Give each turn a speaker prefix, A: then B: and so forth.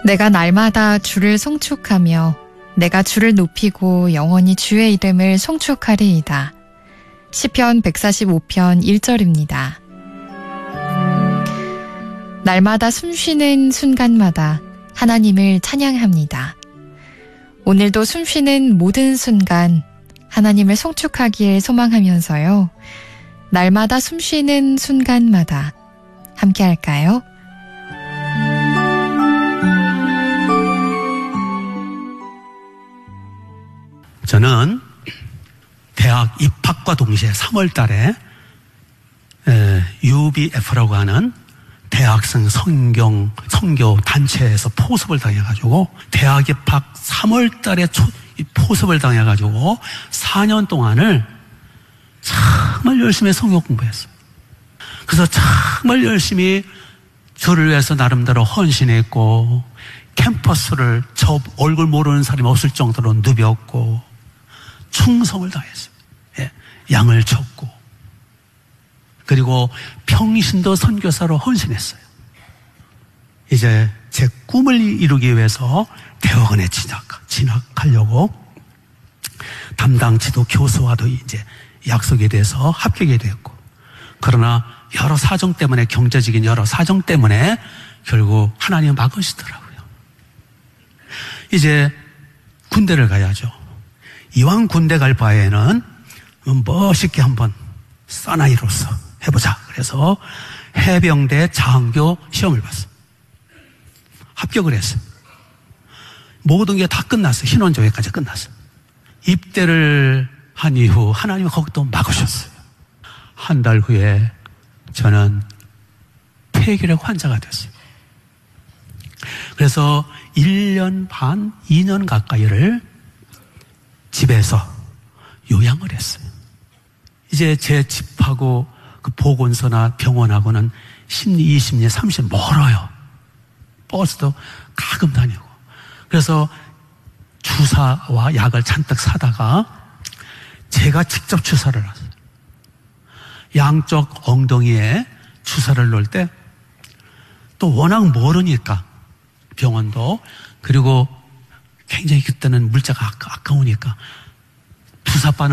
A: 내가 날마다 주를 송축하며 내가 주를 높이고 영원히 주의 이름을 송축하리이다. 시편 145편 1절입니다. 날마다 숨쉬는 순간마다 하나님을 찬양합니다. 오늘도 숨쉬는 모든 순간 하나님을 송축하길 소망하면서요. 날마다 숨쉬는 순간마다 함께 할까요?
B: 저는 대학 입학과 동시에 3월 달에 UBF라고 하는 대학생 선교 단체에서 포섭을 당해가지고 대학 입학 3월 달에 포섭을 당해가지고 4년 동안을 정말 열심히 성경 공부했어요. 그래서 정말 열심히 저를 위해서 나름대로 헌신했고 캠퍼스를 저 얼굴 모르는 사람이 없을 정도로 누볐고 충성을 다했어요. 양을 쳤고 그리고 평신도 선교사로 헌신했어요. 이제 제 꿈을 이루기 위해서 대학원에 진학하려고 담당 지도 교수와도 이제 약속이 돼서 합격이 됐고, 그러나 여러 사정 때문에, 경제적인 여러 사정 때문에 결국 하나님 막으시더라고요. 이제 군대를 가야죠. 이왕 군대 갈 바에는 멋있게 한번 사나이로서 해보자. 그래서 해병대 장교 시험을 봤어요. 합격을 했어요. 모든 게 다 끝났어요. 신원조회까지 끝났어요. 입대를 한 이후 하나님이 거기 또 막으셨어요. 한 달 후에 저는 폐결핵 환자가 됐어요. 그래서 1년 반, 2년 가까이를 집에서 요양을 했어요. 이제 제 집하고 그 보건소나 병원하고는 10리, 20리, 30리 멀어요. 버스도 가끔 다니고. 그래서 주사와 약을 잔뜩 사다가 제가 직접 주사를 놨어요. 양쪽 엉덩이에 주사를 놓을 때 또 워낙 멀으니까 병원도, 그리고 굉장히 그때는 물자가 아까우니까 주사바늘